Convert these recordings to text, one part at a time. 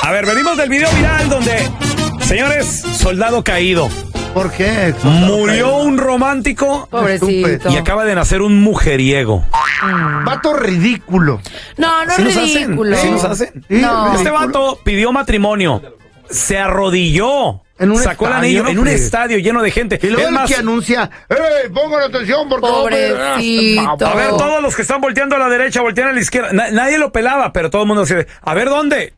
A ver, venimos del video viral donde, señores, soldado caído. ¿Por qué? Murió un romántico. Pobrecito. Y acaba de nacer un mujeriego. Vato ridículo. No, no ¿Sí es nos hacen? ridículo. ¿Sí nos hacen? Sí, No. Este vato pidió matrimonio. Se arrodilló. En un sacó el estadio, anillo en un Fred. estadio lleno de gente. Y luego Es el más, que anuncia, pongan atención porque... Pobrecito. a ver, todos los que están volteando a la derecha, voltean a la izquierda. Nadie lo pelaba, pero todo el mundo decía, a ver, ¿dónde?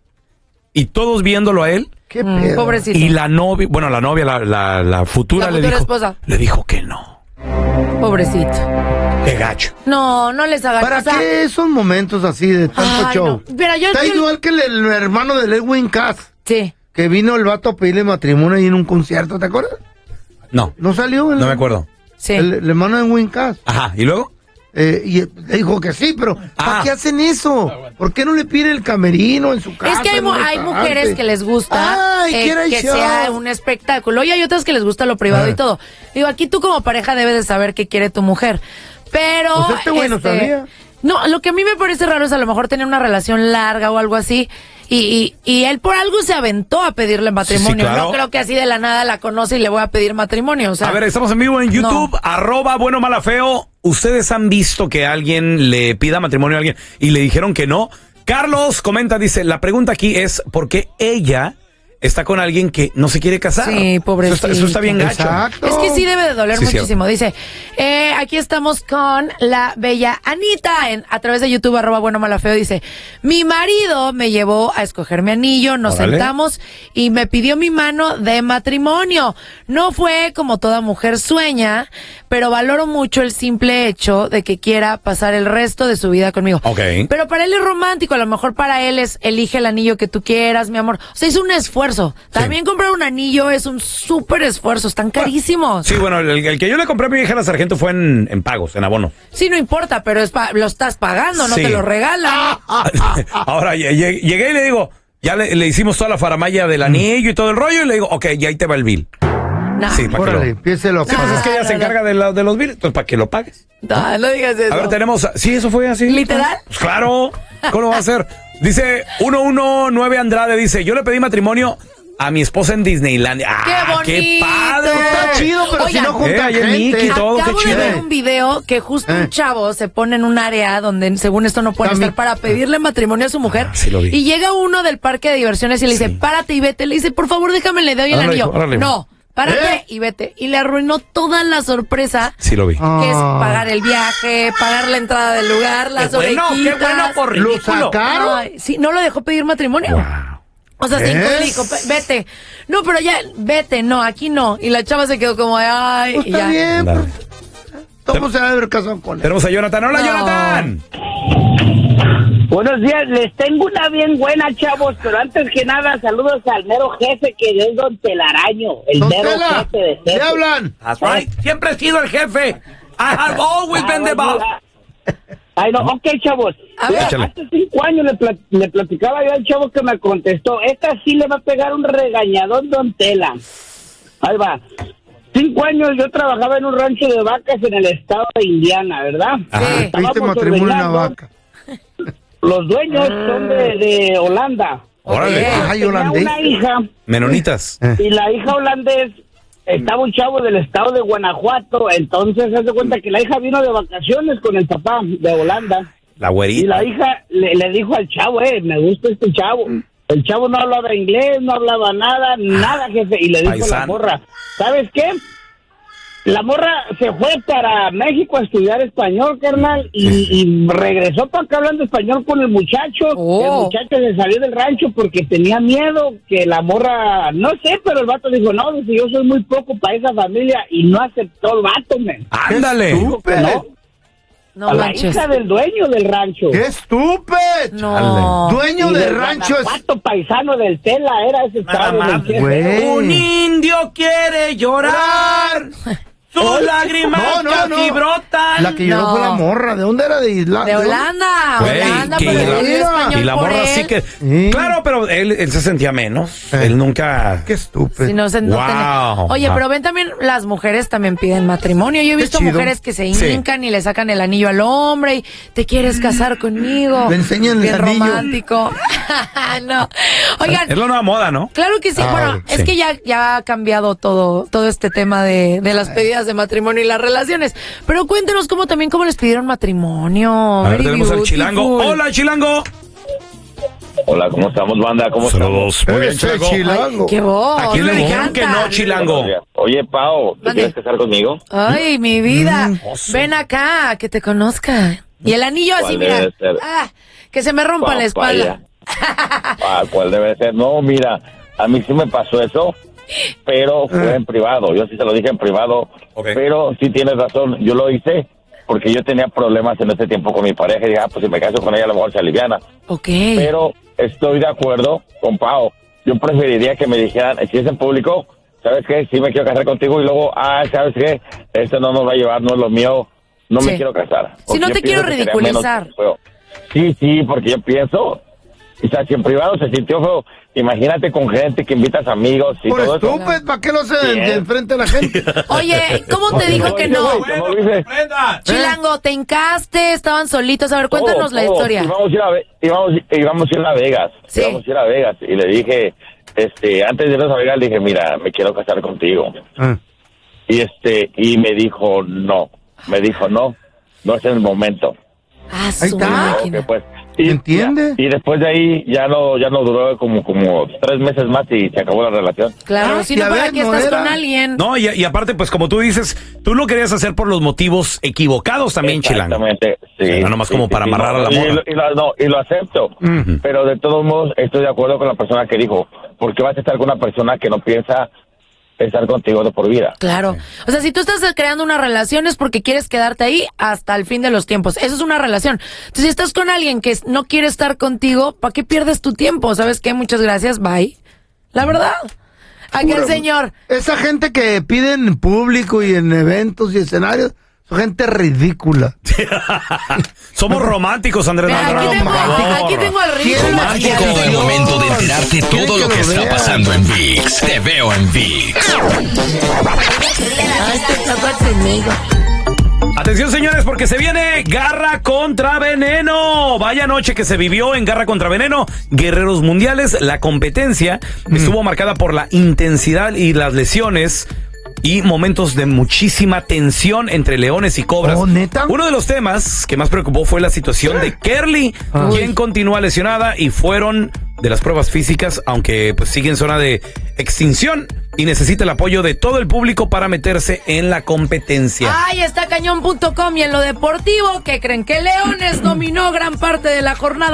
Y todos viéndolo a él. ¿Qué pedo? Pobrecito. Y la novia, bueno, la novia, la futura, La le futura dijo, esposa. le dijo que no. Pobrecito. Qué gacho. No, no les hagan. ¿Para o sea, qué esos momentos así de tanto ay, show? no. Mira, Está igual que el hermano de Edwin Cass, Sí. que vino el vato a pedirle matrimonio ahí en un concierto, ¿te acuerdas? No, ¿No salió? no me acuerdo. Sí. El hermano de Edwin Cass. Ajá, ¿y luego? Y le dijo que sí, pero ¿para qué hacen eso? ¿Por qué no le piden el camerino en su casa? Es que hay, en un hay restaurante? mujeres que les gusta Ay, quiere que show. sea un espectáculo y hay otras que les gusta lo privado y todo. Digo, aquí tú como pareja debes de saber qué quiere tu mujer. Pero... Pues este güey no sabía. No, lo que a mí me parece raro es a lo mejor tener una relación larga o algo así y él por algo se aventó a pedirle matrimonio. Sí, claro. No creo que así de la nada la conoce y le voy a pedir matrimonio. O sea, A ver, estamos en vivo en YouTube, @buenomalafeo. ¿Ustedes han visto que alguien le pida matrimonio a alguien y le dijeron que no? Carlos comenta, dice, la pregunta aquí es ¿por qué ella está con alguien que no se quiere casar? Sí, pobrecito. Eso está bien gacho. Exacto. es que sí debe de doler Sí, muchísimo. Dice, aquí estamos con la bella Anita a través de YouTube, @buenomalafeo. Dice, mi marido me llevó a escoger mi anillo, nos Órale. sentamos y me pidió mi mano de matrimonio. No fue como toda mujer sueña, pero valoro mucho el simple hecho de que quiera pasar el resto de su vida conmigo. Ok. Pero para él es romántico, a lo mejor para él es elige el anillo que tú quieras, mi amor. O sea, es un esfuerzo. También comprar un anillo es un súper esfuerzo, están carísimos. Sí, bueno, el que yo le compré a mi hija la sargento fue en pagos, en abono. Sí, no importa, pero lo estás pagando, no Sí. te lo regalan. Ahora llegué y le digo, ya le hicimos toda la faramaya del anillo y todo el rollo y le digo, ok, ya ahí te va el bill. No, Sí, para que Órale, lo... empiécelo. Sí, pues es que ella se encarga de los bills, entonces para que lo pagues. no digas eso. A ver, tenemos... Sí, eso fue así. ¿Literal? Pues claro. ¿Cómo lo va a hacer? Dice 119 Andrade, dice, yo le pedí matrimonio a mi esposa en Disneylandia. ¡Qué ¡Ah, bonito! qué padre! Está chido, pero Oigan, si no junta ahí el gente. Mickey y todo, qué Acabo de chido. ver un video que justo un chavo se pone en un área donde según esto no puede También. estar para pedirle matrimonio a su mujer. sí lo vi. Y llega uno del parque de diversiones y le dice, Sí. párate y vete. Le dice, por favor, déjame, le doy el Órale, anillo. órale. No, párate y vete. Y le arruinó toda la sorpresa. Sí lo vi. Que es pagar el viaje, pagar la entrada del lugar, las orejitas. qué bueno por ¿Lo ridículo. sacaron? Ay, sí, no lo dejó pedir matrimonio. Wow. O sea, cinco le dijo, vete. No, pero ya, vete, no, aquí no. Y la chava se quedó como, ay, Pues y está ya. bien, Anda. pues. ¿Cómo se va a haber casado con él? Tenemos a Jonathan. ¡Hola, No. Jonathan! Buenos días, les tengo una bien buena, chavos, pero antes que nada, saludos al mero jefe que es Don Telaraño, el Don mero Tela, jefe de ¿le jefe. hablan? That's right. Siempre he sido el jefe. I have always been the boss. Ay, no, ok, chavos. A ver. Échale. Hace 5 años le platicaba yo al chavo que me contestó, esta sí le va a pegar un regañadón, Don Tela. Ahí va. 5 años yo trabajaba en un rancho de vacas en el estado de Indiana, ¿verdad? Ajá. Sí. Pediste Estábamos matrimonio a una ordeñando. vaca. Los dueños son de Holanda. Órale. Ay, Tenía holandés. una hija. Menonitas. Y la hija holandés estaba un chavo del estado de Guanajuato, entonces se hace cuenta que la hija vino de vacaciones con el papá de Holanda La y güerita. la hija le dijo al chavo, me gusta este chavo. El chavo no hablaba inglés, no hablaba nada, jefe, y le dijo Paisano. la morra, ¿sabes qué? La morra se fue para México a estudiar español, carnal, y regresó para acá hablando español con el muchacho. Oh. El muchacho se salió del rancho porque tenía miedo que la morra, no sé, pero el vato dijo, no, dice, yo soy muy poco para esa familia, y no aceptó el vato, men. Ándale. Dijo que no, No a la manches. hija del dueño del rancho. ¡Qué estúpido! No. Dueño Y de del rancho es... Guanajuato, paisano del Tela, era ese Nada chavo. más, del güey. Un indio quiere llorar. Sus lágrimas casi brotan. La que lloró No. fue la morra. ¿De dónde era? De Isla. De Holanda, Güey, Holanda, que pero la- él español y la por morra él. sí que... Sí. Claro, pero él se sentía menos. Él nunca... Qué estúpido. Si no se no Wow. tenía- Oye, pero ven también, las mujeres también piden matrimonio. Yo he visto chido. mujeres que se Sí. hincan y le sacan el anillo al hombre y te quieres casar conmigo. Le enseñan el Bien anillo. romántico. No. Oigan. Es la nueva moda, ¿no? Claro que sí. Bueno, sí. es que ya ha cambiado todo este tema de las pedidas de matrimonio y las relaciones. Pero cuéntenos cómo les pidieron matrimonio. A ver, tenemos al Chilango. ¡Hola, Chilango! Hola, ¿cómo estamos, banda? ¿Cómo estamos? Muy bien, Chilango. Ay, ¿qué voz? ¿A quién le dijeron que no, Chilango? Oye, Pao, ¿te quieres casar conmigo? Ay, mi vida. Ven acá, que te conozca. Y el anillo así, mira. Que se me rompa la espalda. ¿Cuál debe ser? No, mira, a mí sí me pasó eso, pero fue en privado. Yo sí se lo dije en privado, pero sí tienes razón, yo lo hice porque yo tenía problemas en ese tiempo con mi pareja y dije, pues si me caso con ella a lo mejor se aliviana. Pero estoy de acuerdo con Pao. Yo preferiría que me dijeran, si es en público, ¿sabes qué? Sí me quiero casar contigo y luego, ¿sabes qué? Esto no nos va a llevar, no es lo mío, no me quiero casar. Si no te quiero ridiculizar. Sí, porque yo pienso, o sea, si en privado se sintió feo, imagínate con gente que invitas amigos y todo eso. ¿Para qué lo se enfrente a la gente? Oye, ¿cómo te dijo que no? Chilango, ¿te hincaste? ¿Estaban solitos? A ver, cuéntanos la historia. Íbamos a ir a Vegas. Sí. Íbamos a ir a Vegas y le dije, antes de irnos a Vegas, le dije, mira, me quiero casar contigo. Y me dijo, no, no es el momento. Ahí está. Pues, ¿entiende? Y después de ahí ya no duró como 3 meses más y se acabó la relación. Claro, si no, ¿para qué estás con alguien? No, y aparte, pues como tú dices, tú lo querías hacer por los motivos equivocados también, Chilango. Exactamente, sí. No nomás como para amarrar a la moda. Y lo acepto, pero de todos modos estoy de acuerdo con la persona que dijo, porque vas a estar con una persona que no piensa estar contigo de por vida. Claro. O sea, si tú estás creando una relación es porque quieres quedarte ahí hasta el fin de los tiempos. Eso es una relación. Entonces, si estás con alguien que no quiere estar contigo, ¿para qué pierdes tu tiempo? ¿Sabes qué? Muchas gracias, bye. La verdad. Aquel señor. Esa gente que pide en público y en eventos y escenarios, son gente ridícula. Somos románticos, Andrés. Aquí tengo al ridículo. Llegó el momento de enterarte todo lo que está pasando en ViX. Te veo en ViX. Atención, señores, porque se viene Garra contra Veneno. Vaya noche que se vivió en Garra contra Veneno. Guerreros Mundiales. La competencia estuvo marcada por la intensidad y las lesiones y momentos de muchísima tensión entre leones y cobras. ¿Oh, neta? Uno de los temas que más preocupó fue la situación de Kerly, quien continúa lesionada, y fueron de las pruebas físicas, aunque pues sigue en zona de extinción y necesita el apoyo de todo el público para meterse en la competencia. Ahí está cañón.com. Y en lo deportivo, ¿qué creen? Que Leones dominó gran parte de la jornada.